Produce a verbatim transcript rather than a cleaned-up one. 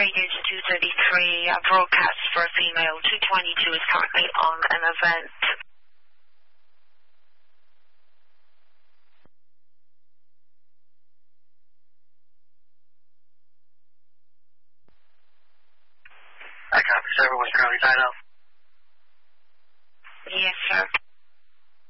Radius two thirty-three, uh, broadcast for a female. two twenty-two is currently on an event. I copy, sir. Everyone's currently tied up. Yes, sir.